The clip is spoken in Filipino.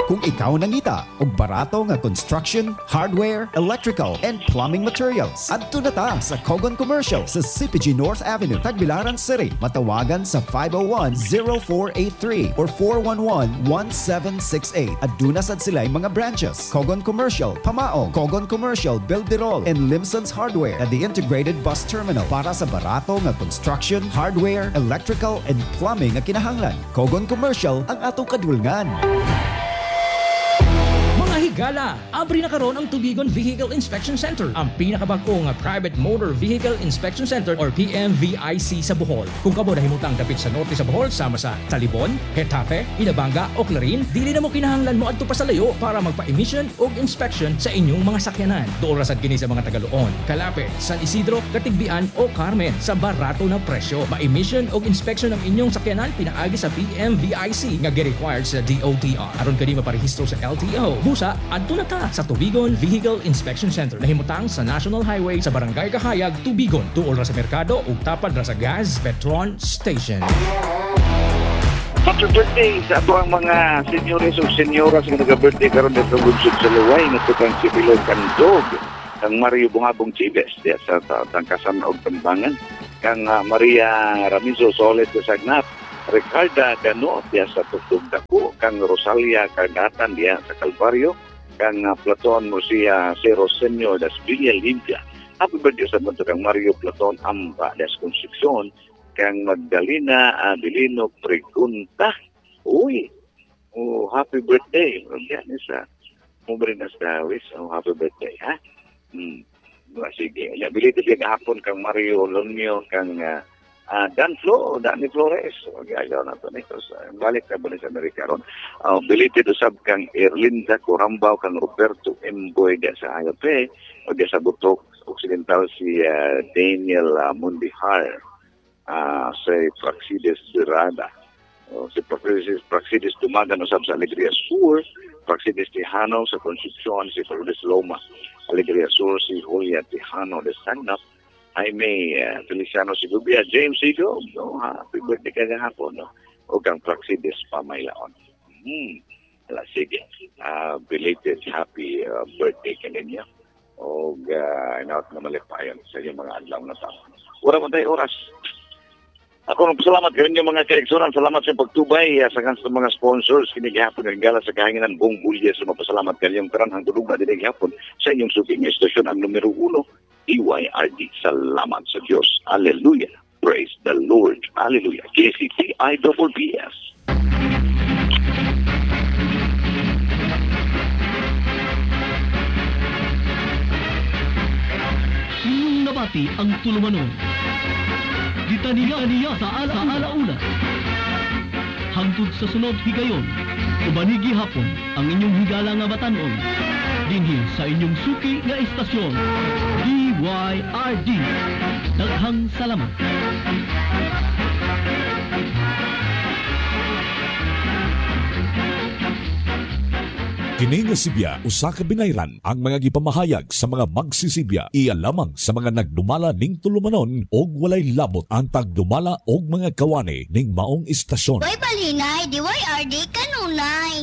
Kung ikaw nangita og barato nga construction, hardware, electrical, and plumbing materials, adto na ta sa Kogon Commercial sa CPG North Avenue, Tagbilaran City. Matawagan sa 501-0483 or 411-1768. Aduna sad sila mga branches: Kogon Commercial, Pamaong, Kogon Commercial, Belderol, and Limson's Hardware at the integrated bus terminal para sa barato nga construction, hardware, electrical, and plumbing nga kinahanglan. Kogon Commercial ang atong kadulngan. Higala, abri na karon ang Tubigon Vehicle Inspection Center, ang pinakabagong private motor vehicle inspection center or PMVIC sa Bohol. Kung kamo nahimutang dapit sa norte sa Bohol, sama sa Talibon, Hetafe, Inabanga o Clarin, dili na mo kinahanglan mo adto pa sa layo para magpa-emission o inspection sa inyong mga sakyanan. Doon rasad kini sa mga Tagaloon, Calapit, San Isidro, Katigbian o Carmen sa barato na presyo. Ma-emission o inspection ng inyong sakyanan pinaagi sa PMVIC nga gi-required sa DOTR. Aron kani maparehistro sa LTO. Busa adto na ta sa Tubigon Vehicle Inspection Center nahimutang sa National Highway sa Barangay Kahayag, Tubigon, tuol ra sa merkado ug tapad ra sa gas Petron Station. Happy birthday sa ato ang mga senyores o senyoras nga nag-birthday karon dito sa Bunsod sa Luway nga tukang si Pilon Candog, kang Mario Bungabong Chibes diya sa Tangkasan og Tambangan, kang Maria Ramizo Soles de Sagnap, Ricarda Gano diya sa Tugtog Dako, kang Rosalia Cagatan diya sa Calvario, kang Platon Murcia Cero Senyor das Villa Limpia. Happy birthday sa mga kang Mario Platon Amba das Concepcion, kang Magdalena Abilino Pregunta. Uy, happy birthday. Yan isa. Mumbrinas Dawis. Happy birthday, ha? Sige. Ability biyag hapon kang Mario Lonio, kang Dan Dani Flores. Ayaw na ito nito. Balik na ba sa Amerika ron? Belated usab kang Erlinda Corambao, kang Roberto Emboy da sa Ayape, o da sa Butok Occidental si Daniel Mundihar, si Praxides Durada, si Praxides Tumagan usab sa Alegria Sur, Praxides Tijano sa Concepcion, si Lourdes Loma, Alegria Sur, si Julia Tijano de Sagnap, Jaime Feliciano Sigubia, James Sigo, happy birthday ka hapon, no? O kang Praxides Pamaylaon. Sige, belated happy birthday ka ninyo. O inaot na malipayon sa inyong mga adlaw na tao. Ura mo tayo oras. Ako nagpasalamat kayo yung mga kareksonan. Salamat sa pagtubay sa mga sponsors. Kinigihapon ng gala sa kahanginan buong bulya. So mapasalamat kayo yung peranhang tulog na dinigihapon sa inyong suking estasyon ang numero 1, EYRD. Salamat sa Diyos. Hallelujah. Praise the Lord. Hallelujah. KCTIPPS. Inyong nabati ang tulumanon. Gitaniya sa alauna. Hangtod sa sunod higayon, ubanigi hapon ang inyong higala nga batanon. Dinhi sa inyong suki nga estasyon, DYRD. Daghang salamat. Kini nga Sibya, usa ka binayran ang mga gipamahayag sa mga magsisibya. Iya lamang sa mga nagdumala ning tulumanon og walay labot ang tagdumala og mga kawani ning maong istasyon. Boy Balinay, DYRD kanunay.